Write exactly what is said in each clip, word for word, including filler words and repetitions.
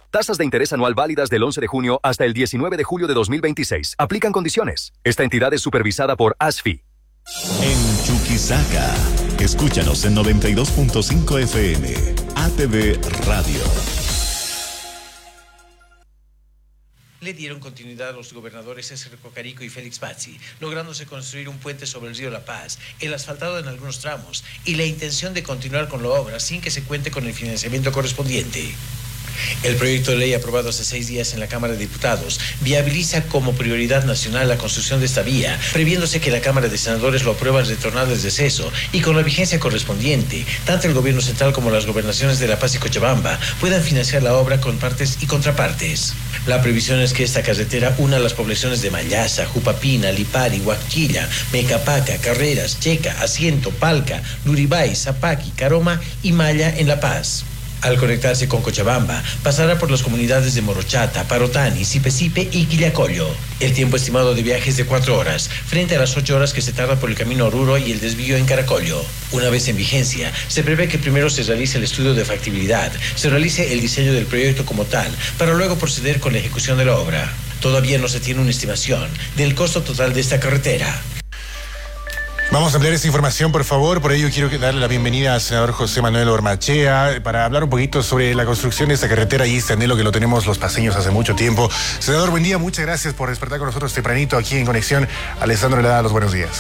Tasas de interés anual válidas del once de junio hasta el diecinueve de julio de dos mil veintiséis. Aplican condiciones. Esta entidad es supervisada por A S F I. En Chuquisaca, escúchanos en noventa y dos punto cinco F M, A T V Radio. Le dieron continuidad a los gobernadores César Cocarico y Félix Pazzi, lográndose construir un puente sobre el río La Paz, el asfaltado en algunos tramos y la intención de continuar con la obra sin que se cuente con el financiamiento correspondiente. El proyecto de ley aprobado hace seis días en la Cámara de Diputados viabiliza como prioridad nacional la construcción de esta vía, previéndose que la Cámara de Senadores lo aprueba en retornables de ceso y con la vigencia correspondiente, tanto el gobierno central como las gobernaciones de La Paz y Cochabamba puedan financiar la obra con partes y contrapartes. La previsión es que esta carretera una las poblaciones de Mallasa, Jupapina, Lipari, Huaquilla, Mecapaca, Carreras, Checa, Asiento, Palca, Luribay, Zapaqui, Caroma y Malla en La Paz. Al conectarse con Cochabamba, pasará por las comunidades de Morochata, Parotani, Sipe-Sipe y Quillacollo. El tiempo estimado de viaje es de cuatro horas, frente a las ocho horas que se tarda por el camino a Oruro y el desvío en Caracollo. Una vez en vigencia, se prevé que primero se realice el estudio de factibilidad, se realice el diseño del proyecto como tal, para luego proceder con la ejecución de la obra. Todavía no se tiene una estimación del costo total de esta carretera. Vamos a ampliar esta información, por favor. Por ello quiero darle la bienvenida al senador José Manuel Ormachea para hablar un poquito sobre la construcción de esta carretera y este anhelo que lo tenemos los paseños hace mucho tiempo. Senador, buen día. Muchas gracias por despertar con nosotros tempranito aquí en Conexión. Alessandro le da los buenos días.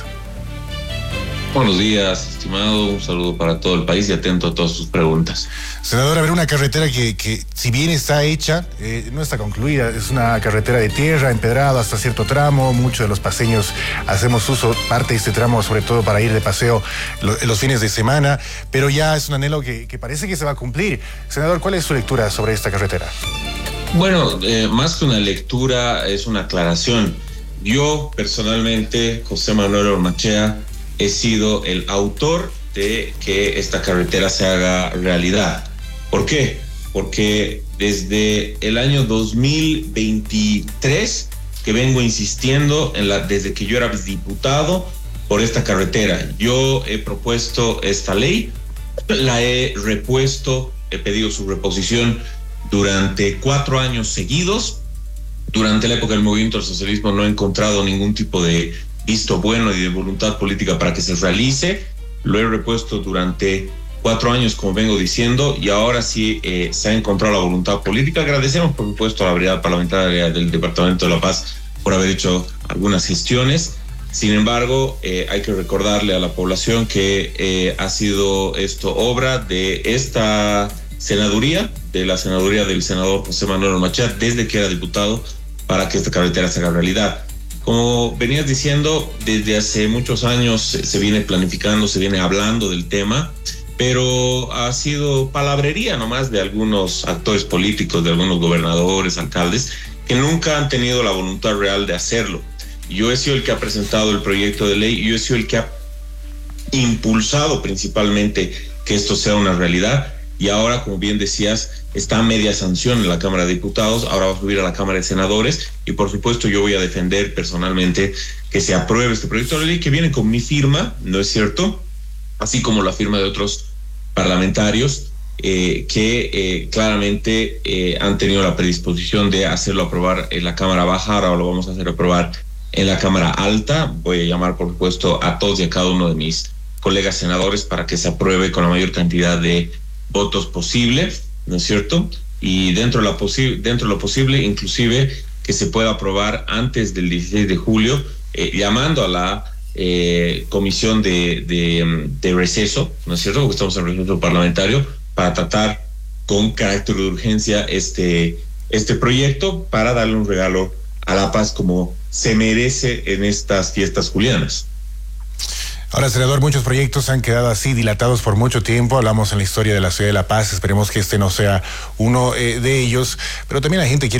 Buenos días, estimado. Un saludo para todo el país y atento a todas sus preguntas. Senador, a ver, una carretera que, que si bien está hecha, eh, no está concluida. Es una carretera de tierra, empedrada hasta cierto tramo. Muchos de los paseños hacemos uso, parte de este tramo, sobre todo para ir de paseo los, los fines de semana. Pero ya es un anhelo que, que parece que se va a cumplir. Senador, ¿cuál es su lectura sobre esta carretera? Bueno, eh, más que una lectura, es una aclaración. Yo, personalmente, José Manuel Ormachea, he sido el autor de que esta carretera se haga realidad. ¿Por qué? Porque desde el año dos mil veintitrés que vengo insistiendo en la, desde que yo era diputado por esta carretera. Yo he propuesto esta ley, la he repuesto, he pedido su reposición durante cuatro años seguidos. Durante la época del movimiento al socialismo no he encontrado ningún tipo de visto bueno y de voluntad política para que se realice. Lo he repuesto durante cuatro años, como vengo diciendo, y ahora sí eh, se ha encontrado la voluntad política. Agradecemos, por supuesto, a la brigada parlamentaria del Departamento de La Paz por haber hecho algunas gestiones. Sin embargo, eh, hay que recordarle a la población que eh, ha sido esto obra de esta senaduría, de la senaduría del senador José Manuel Ormachea, desde que era diputado, para que esta carretera se haga realidad. Como venías diciendo, desde hace muchos años se viene planificando, se viene hablando del tema, pero ha sido palabrería nomás de algunos actores políticos, de algunos gobernadores, alcaldes, que nunca han tenido la voluntad real de hacerlo. Yo he sido el que ha presentado el proyecto de ley, yo he sido el que ha impulsado principalmente que esto sea una realidad, y ahora, como bien decías, está a media sanción en la Cámara de Diputados, ahora va a subir a la Cámara de Senadores, y por supuesto yo voy a defender personalmente que se apruebe este proyecto de ley, que viene con mi firma, ¿no es cierto? Así como la firma de otros parlamentarios eh, que eh, claramente eh, han tenido la predisposición de hacerlo aprobar en la Cámara Baja. Ahora lo vamos a hacer aprobar en la Cámara Alta. Voy a llamar, por supuesto, a todos y a cada uno de mis colegas senadores para que se apruebe con la mayor cantidad de votos posible, ¿no es cierto? Y dentro de, la posi- dentro de lo posible, inclusive, que se pueda aprobar antes del dieciséis de julio, eh, llamando a la eh, comisión de, de, de receso, ¿no es cierto? Porque estamos en receso parlamentario, para tratar con carácter de urgencia este, este proyecto, para darle un regalo a La Paz como se merece en estas fiestas julianas. Ahora, senador, muchos proyectos han quedado así dilatados por mucho tiempo. Hablamos en la historia de la ciudad de La Paz. Esperemos que este no sea uno eh, de ellos, pero también la gente quiere